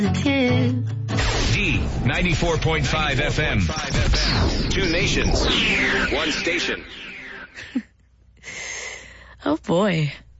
D 94.5 FM. 2 nations, 1 station. Oh boy.